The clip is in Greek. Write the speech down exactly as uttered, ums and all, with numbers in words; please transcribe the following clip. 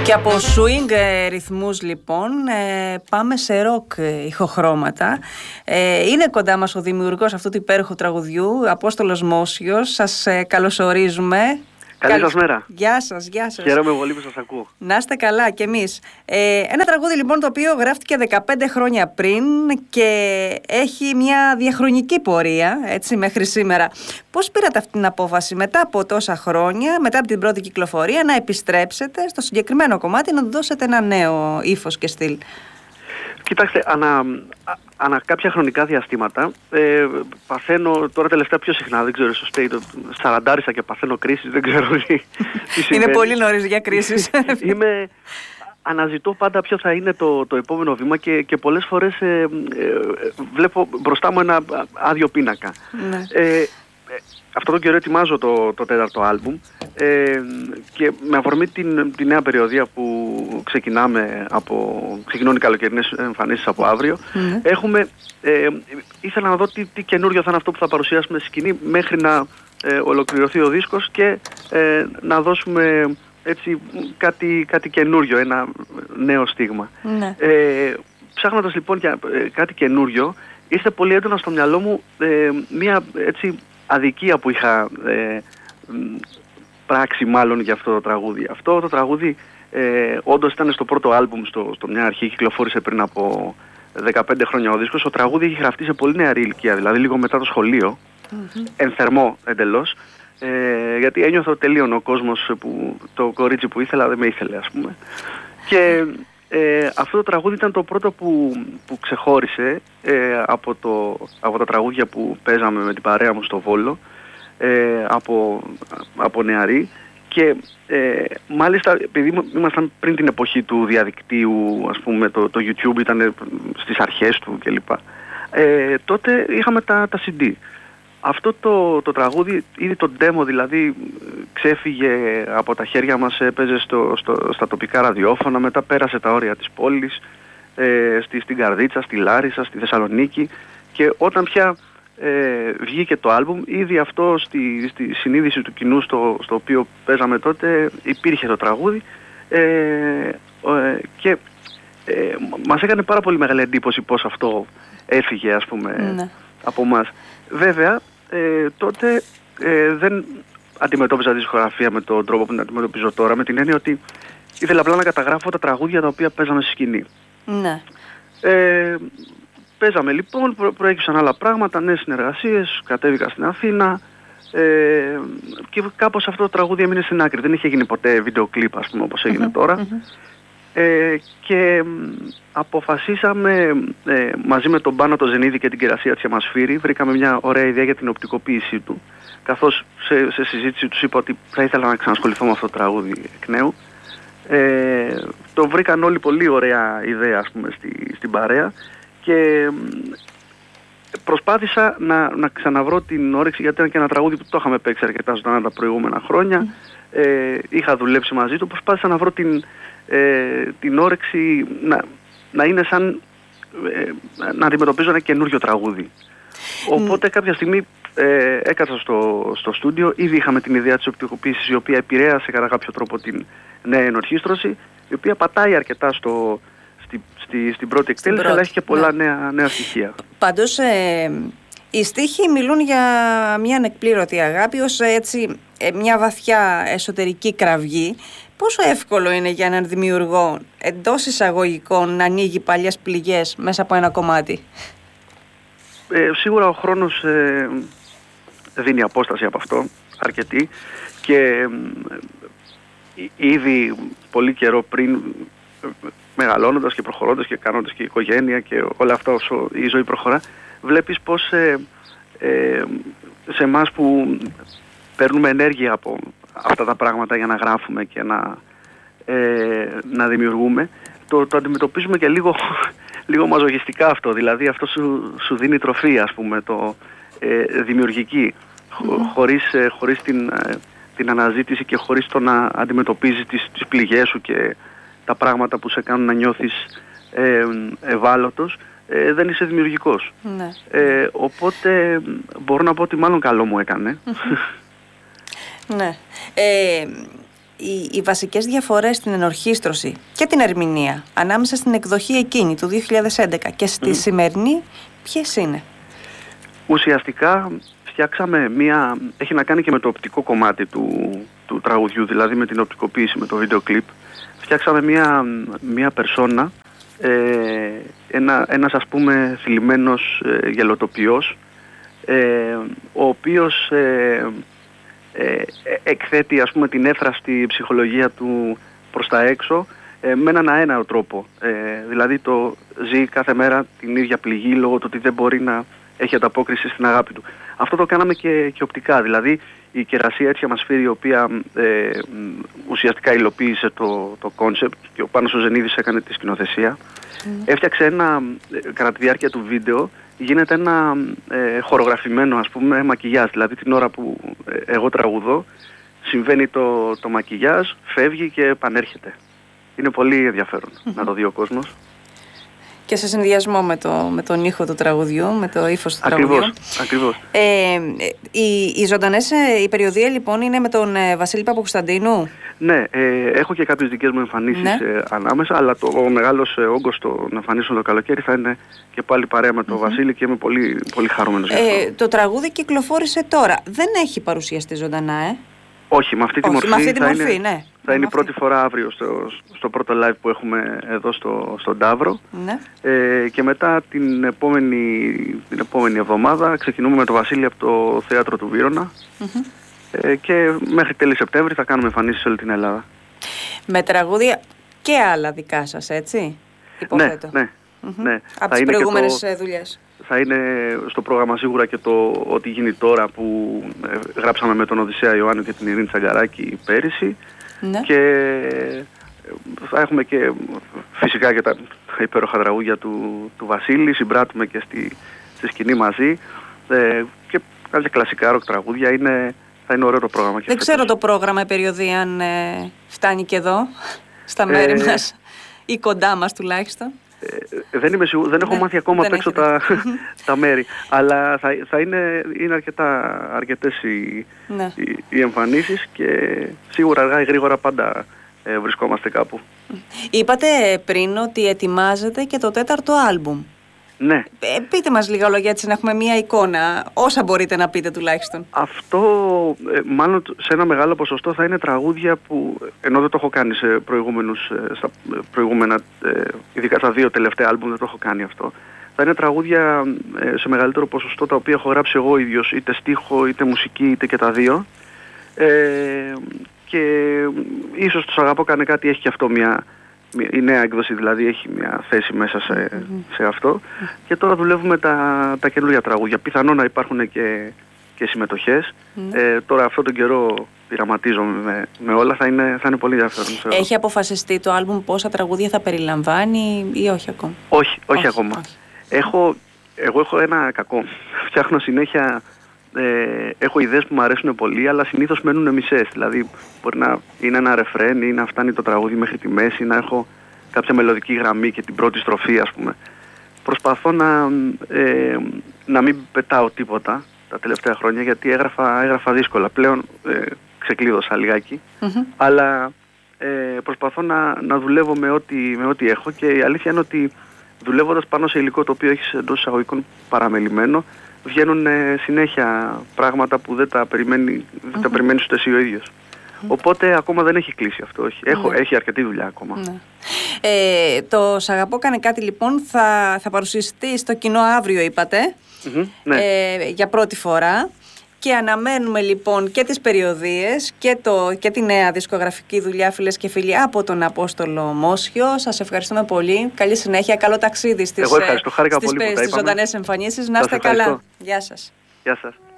Και από swing ε, ρυθμούς λοιπόν ε, πάμε σε ροκ ε, ηχοχρώματα. Ε, είναι κοντά μας ο δημιουργός αυτού του υπέροχου τραγουδιού, Απόστολος Μόσιος. Σας ε, καλωσορίζουμε. Καλή σας μέρα. Γεια σας, γεια σας. Χαίρομαι πολύ που σας ακούω. Να είστε καλά κι εμείς. Ε, ένα τραγούδι λοιπόν το οποίο γράφτηκε δεκαπέντε χρόνια πριν και έχει μια διαχρονική πορεία, έτσι, μέχρι σήμερα. Πώς πήρατε αυτή την απόφαση μετά από τόσα χρόνια, μετά από την πρώτη κυκλοφορία, να επιστρέψετε στο συγκεκριμένο κομμάτι, να του δώσετε ένα νέο ύφος και στυλ? Κοιτάξτε, ανα, ανα κάποια χρονικά διαστήματα ε, παθαίνω τώρα τελευταία πιο συχνά, δεν ξέρω, ίσως σαραντάρισα και παθαίνω κρίσεις, δεν ξέρω τι, τι συμβαίνει. Είναι πολύ νωρίς για κρίσεις. Είμαι, αναζητώ πάντα ποιο θα είναι το, το επόμενο βήμα και, και πολλές φορές ε, ε, βλέπω μπροστά μου ένα άδειο πίνακα. Ναι. Ε, Αυτό το καιρό ετοιμάζω το, το τέταρτο άλμπουμ ε, και με αφορμή την, την νέα περιοδία που ξεκινάμε από, ξεκινούν οι καλοκαιρινές εμφανίσεις από αύριο, mm. έχουμε, ε, ήθελα να δω τι, τι καινούριο θα είναι αυτό που θα παρουσιάσουμε στη σκηνή μέχρι να ε, ολοκληρωθεί ο δίσκος και ε, να δώσουμε έτσι κάτι, κάτι καινούριο, ένα νέο στίγμα. Mm. Ε, ψάχνοντας λοιπόν για ε, κάτι καινούριο, ήρθε πολύ έντονα στο μυαλό μου ε, μια έτσι αδικία που είχα ε, πράξει μάλλον για αυτό το τραγούδι. Αυτό το τραγούδι ε, όντως ήταν στο πρώτο άλμπουμ, στο, στο μια αρχή, κυκλοφόρησε πριν από δεκαπέντε χρόνια ο δίσκος. Το τραγούδι έχει γραφτεί σε πολύ νεαρή ηλικία, δηλαδή λίγο μετά το σχολείο, mm-hmm. εν θερμό εντελώς, ε, γιατί ένιωθα τελείων ο κόσμος, που, το κορίτσι που ήθελα δεν με ήθελε, ας πούμε. Και Ε, αυτό το τραγούδι ήταν το πρώτο που, που ξεχώρισε ε, από, το, από τα τραγούδια που παίζαμε με την παρέα μου στο Βόλο ε, από, από νεαρή και ε, μάλιστα επειδή ήμασταν πριν την εποχή του διαδικτύου, ας πούμε το, το YouTube ήταν στις αρχές του κλπ. Ε, τότε είχαμε τα, τα σι ντι. Αυτό το, το τραγούδι, ήδη το demo δηλαδή ξέφυγε από τα χέρια μας, έπαιζε στο, στο, στα τοπικά ραδιόφωνα, μετά πέρασε τα όρια της πόλης, ε, στη, στην Καρδίτσα, στη Λάρισα, στη Θεσσαλονίκη και όταν πια ε, βγήκε το άλμπουμ, ήδη αυτό στη, στη συνείδηση του κοινού στο, στο οποίο παίζαμε τότε υπήρχε το τραγούδι ε, ε, και ε, μας έκανε πάρα πολύ μεγάλη εντύπωση πως αυτό έφυγε, ας πούμε, ναι. από μας. Βέβαια, ε, τότε ε, δεν αντιμετώπιζα τη δισκογραφία με τον τρόπο που την αντιμετωπίζω τώρα, με την έννοια ότι ήθελα απλά να καταγράφω τα τραγούδια τα οποία παίζαμε στη σκηνή. Ναι. Ε, παίζαμε λοιπόν, προ, προέκυψαν άλλα πράγματα, νέες συνεργασίες, κατέβηκα στην Αθήνα ε, και κάπως αυτό το τραγούδι έμεινε στην άκρη. Δεν είχε γίνει ποτέ βίντεο κλιπ, ας πούμε, όπως έγινε mm-hmm, τώρα. Mm-hmm. Ε, και αποφασίσαμε ε, μαζί με τον Πάνο το Ζενίδη και την Κερασία Τσιαμασφύρη, βρήκαμε μια ωραία ιδέα για την οπτικοποίησή του, καθώς σε, σε συζήτηση τους είπα ότι θα ήθελα να ξανασχοληθώ με αυτό το τραγούδι εκ νέου. Ε, το βρήκαν όλοι πολύ ωραία ιδέα, ας πούμε, στη, στην παρέα και προσπάθησα να, να ξαναβρω την όρεξη, γιατί ήταν και ένα τραγούδι που το είχαμε παίξει αρκετά ζωντανά τα προηγούμενα χρόνια. Mm. Ε, είχα δουλέψει μαζί του, προσπάθησα να βρω την Ε, την όρεξη να, να είναι σαν ε, να αντιμετωπίζω ένα καινούριο τραγούδι. Οπότε mm. κάποια στιγμή ε, έκατσα στο, στο στούντιο, ήδη είχαμε την ιδέα της οπτικοποίησης η οποία επηρέασε κατά κάποιο τρόπο την νέα ενορχήστρωση, η οποία πατάει αρκετά στο, στη, στη, στην πρώτη εκτέλεση, αλλά έχει και πολλά ναι. νέα, νέα στοιχεία. Πάντως ε, οι στίχοι μιλούν για μια ανεκπλήρωτη αγάπη ως έτσι, ε, μια βαθιά εσωτερική κραυγή. Πόσο εύκολο είναι για έναν δημιουργό εντός εισαγωγικών να ανοίγει παλιές πληγές μέσα από ένα κομμάτι? Ε, σίγουρα ο χρόνος ε, δίνει απόσταση από αυτό, αρκετή, και ε, ήδη πολύ καιρό πριν, μεγαλώνοντας και προχωρώντας και κάνοντας και οικογένεια και όλα αυτά όσο η ζωή προχωρά, βλέπεις πως ε, ε, σε εμάς που παίρνουμε ενέργεια από αυτά τα πράγματα για να γράφουμε και να, ε, να δημιουργούμε, το, το αντιμετωπίζουμε και λίγο, λίγο μαζοχιστικά αυτό. Δηλαδή αυτό σου, σου δίνει τροφή, ας πούμε, το ε, δημιουργική, χω, χωρίς, ε, χωρίς την, ε, την αναζήτηση και χωρίς το να αντιμετωπίζεις τις, τις πληγές σου και τα πράγματα που σε κάνουν να νιώθεις ε, ευάλωτος, ε, δεν είσαι δημιουργικός. Ναι. Ε, οπότε μπορώ να πω ότι μάλλον καλό μου έκανε. Ναι. Ε, οι, οι βασικές διαφορές στην ενορχήστρωση και την ερμηνεία ανάμεσα στην εκδοχή εκείνη του δύο χιλιάδες έντεκα και στη mm. σημερινή, ποιες είναι? Ουσιαστικά φτιάξαμε μία, έχει να κάνει και με το οπτικό κομμάτι του, του τραγουδιού, δηλαδή με την οπτικοποίηση, με το βίντεο κλιπ. Φτιάξαμε μία, μία περσόνα, ε, ένα, ένας ας πούμε θλιμμένος ε, γελοτοποιός, ε, ο οποίος ε, ε, εκθέτει ας πούμε την εύθραυστη ψυχολογία του προς τα έξω ε, με έναν αέναο τρόπο. Ε, δηλαδή το ζει κάθε μέρα την ίδια πληγή λόγω του ότι δεν μπορεί να έχει ανταπόκριση στην αγάπη του. Αυτό το κάναμε και, και οπτικά, δηλαδή η Κερασία Έτσια Μασφύρη, η οποία ε, ουσιαστικά υλοποίησε το, το concept και ο Πάνος ο Ζενίδης έκανε τη σκηνοθεσία, mm. έφτιαξε ένα, κατά τη διάρκεια του βίντεο, γίνεται ένα ε, χορογραφημένο ας πούμε μακιγιάζ, δηλαδή την ώρα που ε, εγώ τραγουδώ, συμβαίνει το, το μακιγιάζ, φεύγει και επανέρχεται. Είναι πολύ ενδιαφέρον mm-hmm. να το δει ο κόσμος. Και σε συνδυασμό με, το, με τον ήχο του τραγουδιού, με το ύφος του ακριβώς, τραγουδιού. Ακριβώς. Ε, οι, οι ζωντανές, η περιοδία λοιπόν είναι με τον ε, Βασίλη Παπακοσταντίνου. Ναι, ε, έχω και κάποιες δικές μου εμφανίσεις ναι. ε, ανάμεσα, αλλά το, ο μεγάλος ε, όγκος των εμφανίσεων το καλοκαίρι θα είναι και πάλι παρέα με τον mm-hmm. Βασίλη και είμαι πολύ, πολύ χαρούμενος γι' αυτό. Ε, το τραγούδι κυκλοφόρησε τώρα. Δεν έχει παρουσιαστεί ζωντανά, ε? Όχι, με αυτή τη Όχι, μορφή, με αυτή τη θα, μορφή είναι, ναι. θα είναι η πρώτη φορά αύριο στο, στο πρώτο live που έχουμε εδώ στο, στον Ταύρο ναι. ε, και μετά την επόμενη, την επόμενη εβδομάδα ξεκινούμε με το Βασίλη από το Θέατρο του Βύρωνα mm-hmm. ε, και μέχρι τέλη Σεπτέμβρη θα κάνουμε εμφανίσεις σε όλη την Ελλάδα. Με τραγούδια και άλλα δικά σας, έτσι? Υποθέτω. Ναι, ναι. Mm-hmm. ναι. Από τις προηγούμενες το... δουλειές. Θα είναι στο πρόγραμμα σίγουρα και το «Ό,τι γίνει τώρα» που ε, γράψαμε με τον Οδυσσέα Ιωάννη και την Ειρήνη Τσαγκαράκη πέρυσι ναι. και θα έχουμε και φυσικά και τα υπέροχα τραγούδια του, του Βασίλη, συμπράττουμε και στη, στη σκηνή μαζί ε, και κάποια κλασικά ροκ τραγούδια, είναι, θα είναι ωραίο το πρόγραμμα. Δεν ξέρω φέτος. Το πρόγραμμα, η περιοδία αν ε, φτάνει και εδώ, στα μέρη ε, μας ή κοντά μας τουλάχιστον. Ε, δεν είμαι σίγουρο, δεν έχω ναι, μάθει ακόμα απ' έξω τα, τα μέρη, αλλά θα, θα είναι, είναι αρκετά, αρκετές οι, ναι. οι, οι εμφανίσεις και σίγουρα αργά ή γρήγορα πάντα ε, βρισκόμαστε κάπου. Είπατε πριν ότι ετοιμάζετε και το τέταρτο άλμπουμ. Ναι. Ε, πείτε μας λίγα λόγια έτσι να έχουμε μία εικόνα, όσα μπορείτε να πείτε τουλάχιστον. Αυτό ε, μάλλον σε ένα μεγάλο ποσοστό θα είναι τραγούδια που, ενώ δεν το έχω κάνει σε προηγούμενους, στα προηγούμενα, ε, ειδικά στα δύο τελευταία άλμπουμ δεν το έχω κάνει αυτό. Θα είναι τραγούδια ε, σε μεγαλύτερο ποσοστό τα οποία έχω γράψει εγώ ίδιος, είτε στίχο είτε μουσική είτε και τα δύο. Ε, και ίσως τους αγαπώ κάνε κάτι, έχει και αυτό μια... Η νέα έκδοση δηλαδή έχει μια θέση μέσα σε, mm-hmm. σε αυτό mm-hmm. και τώρα δουλεύουμε τα, τα καινούργια τραγούδια. Πιθανόν να υπάρχουν και, και συμμετοχές. Mm-hmm. Ε, τώρα αυτόν τον καιρό πειραματίζομαι με, με όλα, θα είναι, θα είναι πολύ ενδιαφέρον. Έχει αποφασιστεί το άλμπουμ πόσα τραγούδια θα περιλαμβάνει ή όχι ακόμα? Όχι, όχι, όχι ακόμα. Όχι. Έχω, εγώ έχω ένα κακό. Φτιάχνω συνέχεια... Ε, έχω ιδέες που μου αρέσουν πολύ, αλλά συνήθως μένουν μισές. Δηλαδή, μπορεί να είναι ένα ρεφρέν ή να φτάνει το τραγούδι μέχρι τη μέση, να έχω κάποια μελωδική γραμμή και την πρώτη στροφή, ας πούμε. Προσπαθώ να, ε, να μην πετάω τίποτα τα τελευταία χρόνια, γιατί έγραφα, έγραφα δύσκολα. Πλέον ε, ξεκλείδωσα λιγάκι, mm-hmm. αλλά ε, προσπαθώ να, να δουλεύω με ό,τι, με ό,τι έχω και η αλήθεια είναι ότι δουλεύοντας πάνω σε υλικό το οποίο έχεις εντός εισαγωγικών παραμελημένο, βγαίνουν ε, συνέχεια πράγματα που δεν τα περιμένει, δεν mm-hmm. τα περιμένεις ούτε εσύ ο ίδιος. Mm-hmm. Οπότε ακόμα δεν έχει κλείσει αυτό. Όχι. Έχω, mm-hmm. Έχει αρκετή δουλειά ακόμα. Mm-hmm. Ε, το «Σ' αγαπώ κάνε κάτι» λοιπόν θα, θα παρουσιαστεί στο κοινό αύριο, είπατε, mm-hmm. ναι. ε, για πρώτη φορά. Και αναμένουμε λοιπόν και τις περιοδίες και, το, και τη νέα δισκογραφική δουλειά, φίλες και φίλοι, από τον Απόστολο Μόσχιο. Σας ευχαριστούμε πολύ. Καλή συνέχεια, καλό ταξίδι στις, Εγώ ευχαριστώ, χάρηκα στις, πολύ που στις ζωντανές εμφανίσεις. Να είστε καλά. Γεια σας. Γεια σας.